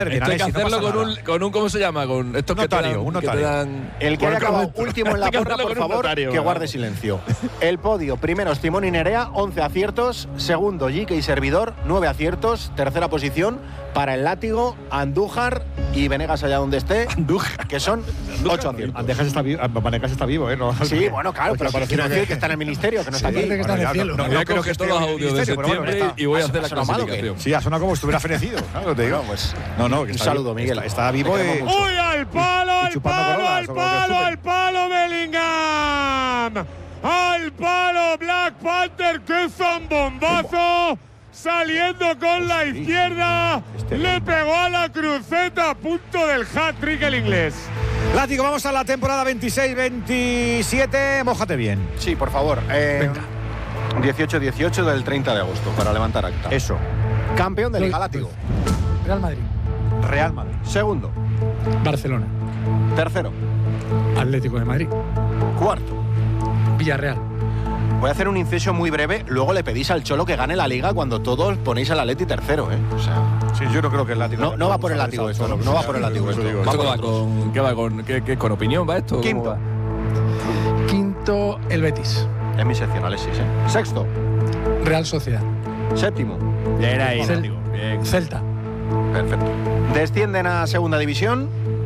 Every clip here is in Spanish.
Esto hay que hacerlo con un ¿cómo se llama? Con estos un notario, un notario. El que haya acabado último en la porra, por favor, que guarde silencio. El podio, primero Timón y Nerea, 11 aciertos. Segundo, Jique y Servidor, 9 aciertos. Tercera posición para el Látigo, Andújar y Venegas allá donde esté, que son 8 aciertos. Venegas está vivo, ¿eh? No, sí, bueno, claro, pero quiero decir que está en el ministerio, que no está aquí. Que está en el cielo. No creo que todos los audios de septiembre y voy a hacer la clasificación. Sí, ha sonado como si estuviera fenecido. Claro, te digo. Un saludo, Miguel. Está vivo. ¡Uy, al palo, Bellingham! ¡Al palo, Black Panther! ¡Qué zambombazo! Saliendo con la izquierda, le pegó a la cruceta a punto del hat-trick el inglés. Látigo, vamos a la temporada 26-27. Mójate bien. Sí, por favor. 18-18 del 30 de agosto, para levantar acta. Eso. Campeón de Liga, Látigo. Real Madrid. Segundo. Barcelona. Tercero. Atlético de Madrid. Cuarto. Villarreal. Voy a hacer un inciso muy breve. Luego le pedís al Cholo que gane la Liga cuando todos ponéis al Atleti tercero, ¿eh? O sea, sí, yo no creo que el Látigo. No va por el Látigo esto. No va por el Látigo esto. ¿Qué con opinión va esto? Quinto. Quinto, el Betis. Es mi sección, Alexis, ¿eh? Sexto. Real Sociedad. Séptimo. Bien ahí, Látigo. Bien. Celta. Perfecto. Descienden a segunda división.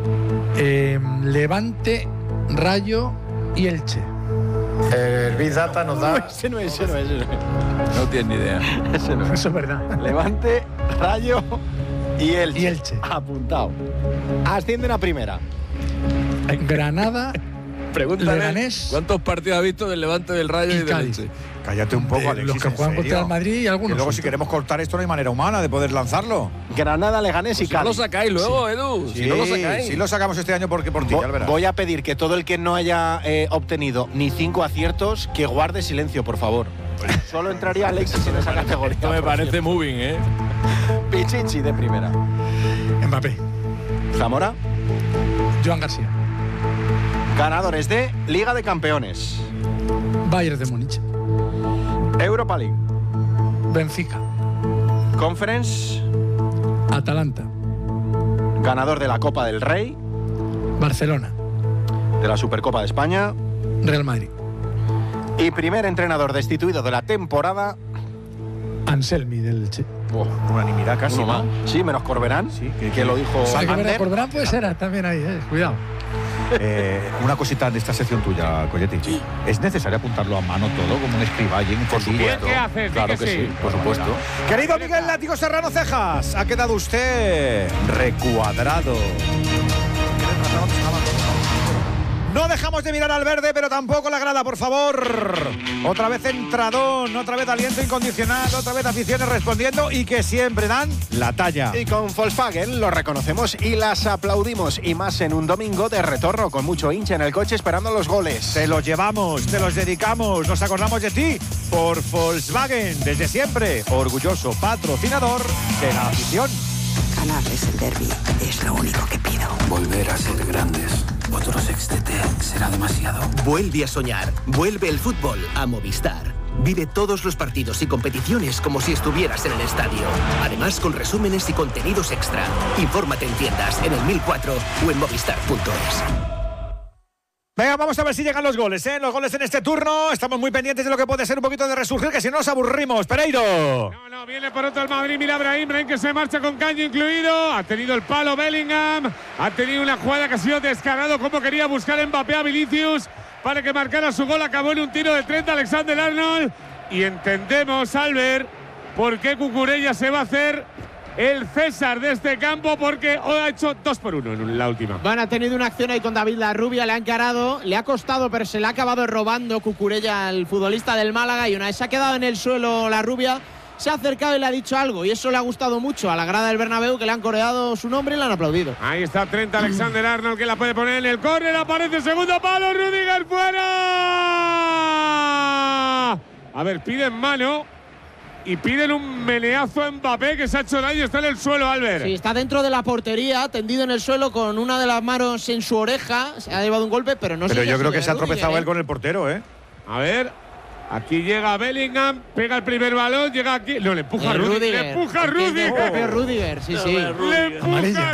Levante, Rayo y Elche. El Big Data nos da. Ese no es. No tienes ni idea. Ese no es. Eso es verdad. Levante, Rayo y Elche. Y Elche. Apuntado. Ascienden a primera. Granada. Pregúntale Leganés, ¿cuántos partidos ha visto del Levante, del Rayo y del Elche? Cállate un poco, Alexis. Los que juegan contra el Madrid y algunos. Y luego, si queremos cortar esto, no hay manera humana de poder lanzarlo. Granada, Leganés y Cádiz. No lo sacáis luego, Edu. Sí, si no lo sacáis. Sí lo sacamos este año por ti, ya verás. Voy a pedir que todo el que no haya obtenido ni 5 aciertos, que guarde silencio, por favor. Solo entraría Alexis en esa categoría. Esto me parece moving, ¿eh? Pichichi de primera. Mbappé. Zamora. Joan García. Ganadores de Liga de Campeones. Bayern de Múnich. Europa League. Benfica. Conference. Atalanta. Ganador de la Copa del Rey. Barcelona. De la Supercopa de España. Real Madrid. Y primer entrenador destituido de la temporada. Anselmi del Elche. Unanimidad casi, ¿no? Sí, menos Corberán, sí, que lo dijo Ander. Corberán puede ser también ahí, cuidado. Una cosita de esta sección tuya, Coyetti. ¿Es necesario apuntarlo a mano todo, como un escriballín? Por supuesto. ¿Qué haces? Claro que sí, por supuesto. Querido Miguel Látigo Serrano Cejas, ha quedado usted recuadrado. No dejamos de mirar al verde, pero tampoco la grada, por favor. Otra vez entradón, otra vez aliento incondicional, otra vez aficiones respondiendo y que siempre dan la talla. Y con Volkswagen lo reconocemos y las aplaudimos. Y más en un domingo de retorno con mucho hincha en el coche esperando los goles. Te los llevamos, te los dedicamos, nos acordamos de ti por Volkswagen. Desde siempre, orgulloso patrocinador de la afición. Ganarles el derbi es lo único que pido. Volver a ser grandes. Otro sextete será demasiado. Vuelve a soñar. Vuelve el fútbol a Movistar. Vive todos los partidos y competiciones como si estuvieras en el estadio. Además, con resúmenes y contenidos extra. Infórmate en tiendas, en el 1004 o en movistar.es. Venga, vamos a ver si llegan los goles, ¿eh? Los goles en este turno. Estamos muy pendientes de lo que puede ser un poquito de resurgir, que si no nos aburrimos. Pereiro. No, viene por otro el Madrid. Mira Brahim que se marcha con caño incluido. Ha tenido el palo Bellingham. Ha tenido una jugada que ha sido descarado como quería buscar Mbappé a Vinicius para que marcara su gol. Acabó en un tiro de 30 Alexander-Arnold. Y entendemos, Albert, por qué Cucurella se va a hacer el César de este campo, porque hoy ha hecho 2 por 1 en la última. Bueno, ha tenido una acción ahí con David Larrubia, le ha encarado, le ha costado, pero se le ha acabado robando Cucurella al futbolista del Málaga, y una vez se ha quedado en el suelo Larrubia, se ha acercado y le ha dicho algo, y eso le ha gustado mucho a la grada del Bernabéu, que le han coreado su nombre y le han aplaudido. Ahí está 30 Alexander-Arnold, que la puede poner en el córner, aparece segundo palo, Rüdiger fuera. A ver, piden mano. Y piden un meneazo a Mbappé, que se ha hecho daño, está en el suelo, Albert. Sí, está dentro de la portería, tendido en el suelo con una de las manos en su oreja. Se ha llevado un golpe, pero no sé. Pero yo creo que se ha tropezado él con el portero, ¿eh? A ver. Aquí llega Bellingham, pega el primer balón, llega aquí. No, le empuja a Rudiger. Le empuja a Rudiger. Rudiger, sí. Le empuja